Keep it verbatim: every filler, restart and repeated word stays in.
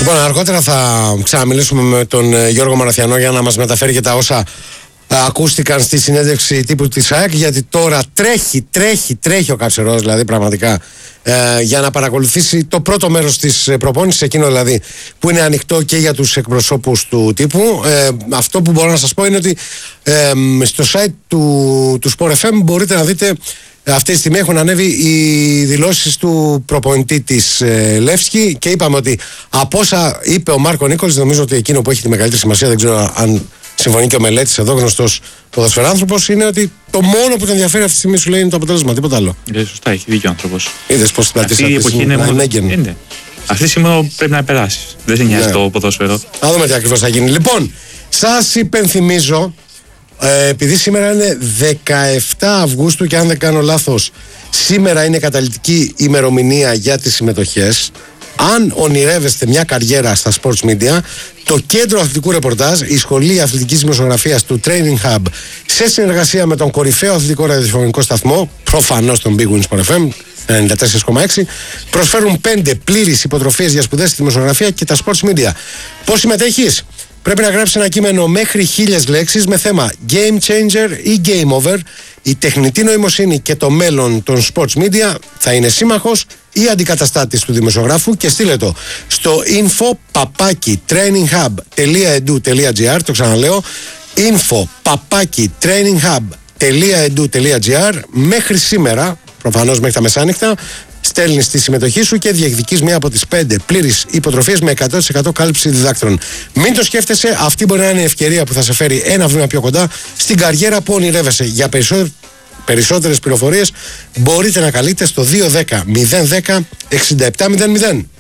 Λοιπόν, αργότερα θα ξαναμιλήσουμε με τον Γιώργο Μαραθιανό για να μας μεταφέρει και τα όσα ακούστηκαν στη συνέντευξη τύπου της ΑΕΚ, γιατί τώρα τρέχει, τρέχει, τρέχει ο Κατσερός, δηλαδή πραγματικά ε, για να παρακολουθήσει το πρώτο μέρος της προπόνησης, εκείνο δηλαδή που είναι ανοιχτό και για τους εκπροσώπους του τύπου. Ε, αυτό που μπορώ να σας πω είναι ότι ε, στο site του, του Sport εφ εμ μπορείτε να δείτε. Αυτή τη στιγμή έχουν ανέβει οι δηλώσεις του προπονητή της ε, Λεύσκη και είπαμε ότι από όσα είπε ο Μάρκο Νίκολης, νομίζω ότι εκείνο που έχει τη μεγαλύτερη σημασία, δεν ξέρω αν συμφωνεί και ο Μελέτης εδώ, γνωστός ποδοσφαιράνθρωπος, είναι ότι το μόνο που τον ενδιαφέρει αυτή τη στιγμή, σου λέει, είναι το αποτέλεσμα, τίποτα άλλο. Ε, σωστά, έχει δίκιο ο άνθρωπος. Είδες πώς την αυτή η εποχή είναι μόνο. Είναι. Αυτή τη στιγμή πρέπει να περάσει. Δεν σε νοιάζει ναι. το ποδόσφαιρο. Να δούμε τι ακριβώς θα γίνει. Λοιπόν, σας υπενθυμίζω. Ε, επειδή σήμερα είναι δεκαεφτά Αυγούστου και αν δεν κάνω λάθος σήμερα είναι καταλυτική ημερομηνία για τις συμμετοχές, αν ονειρεύεστε μια καριέρα στα sports media, το κέντρο αθλητικού ρεπορτάζ, η σχολή αθλητικής δημοσιογραφίας του Training Hub, σε συνεργασία με τον κορυφαίο αθλητικό ραδιοφωνικό σταθμό, προφανώς τον Big Win Sport εφ εμ ενενήντα τέσσερα κόμμα έξι, προσφέρουν πέντε πλήρεις υποτροφίες για σπουδές στη δημοσιογραφία και τα sports media. Πώς συμμετέχεις? Πρέπει να γράψει ένα κείμενο μέχρι χίλιες λέξεις με θέμα Game Changer ή Game Over. Η τεχνητή νοημοσύνη και το μέλλον των sports media θα είναι σύμμαχος ή αντικαταστάτης του δημοσιογράφου, και στείλε το στο info παπάκι traininghub τελεία edu τελεία gr. Το ξαναλέω, info παπάκι traininghub τελεία edu τελεία gr μέχρι σήμερα, προφανώς μέχρι τα μεσάνυχτα. Στέλνεις τη συμμετοχή σου και διεκδικείς μία από τις πέντε πλήρεις υποτροφίες με εκατό τοις εκατό κάλυψη διδάκτρων. Μην το σκέφτεσαι, αυτή μπορεί να είναι η ευκαιρία που θα σε φέρει ένα βήμα πιο κοντά στην καριέρα που ονειρεύεσαι. Για περισσότερες, περισσότερες πληροφορίες μπορείτε να καλείτε στο δύο ένα μηδέν μηδέν μηδέν έξι επτά μηδέν μηδέν.